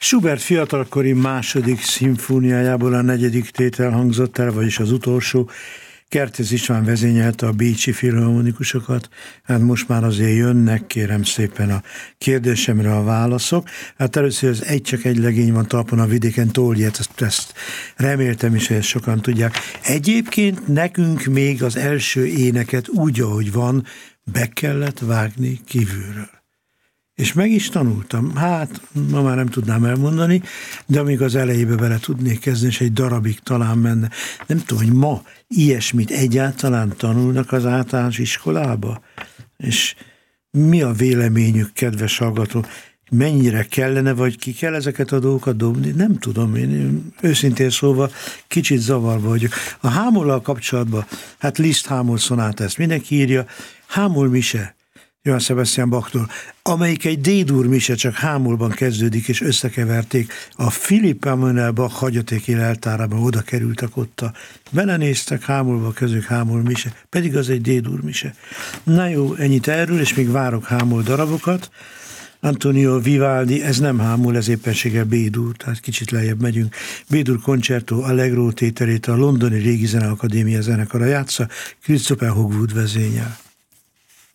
Schubert fiatalkori második szimfóniájából a negyedik tétel hangzott el, vagyis az utolsó. Kertész István vezényelte a bécsi filharmonikusokat. Hát most már azért jönnek, kérem szépen, a kérdésemre a válaszok. Hát először az Csak egy legény van talpon a vidéken, Toldiet, ezt reméltem is, hogy ezt sokan tudják. Egyébként nekünk még az első éneket úgy, ahogy van, be kellett vágni kívülről. És meg is tanultam. Hát, ma már nem tudnám elmondani, de amíg az elejébe bele tudnék kezdeni, és egy darabig talán menne. Nem tudom, hogy ma ilyesmit egyáltalán tanulnak az általános iskolába? És mi a véleményük, kedves hallgató? Mennyire kellene, vagy ki kell ezeket a dolgokat dobni? Nem tudom, én őszintén szólva kicsit zavarba vagyok. A hámollal kapcsolatban, hát Liszt hámol szonáta, ezt mindenki írja, hámol mise, Johann Sebastian Bachtól, amelyik egy D-dur mise, csak hámolban kezdődik, és összekeverték. A Philipp Emanuel Bach hagyatéki leltárában oda kerültek ott, belenéztek hámolba, közük hámol mise, pedig az egy D-dur mise. Na jó, ennyit erről, és még várok hámol darabokat. Antonio Vivaldi, ez nem hámol, ez éppenséggel B-dur, tehát kicsit lejjebb megyünk. B-dur koncertó Allegro tételét a Londoni Régi Zeneakadémia zenekara játsza, Christopher Hogwood vezényel.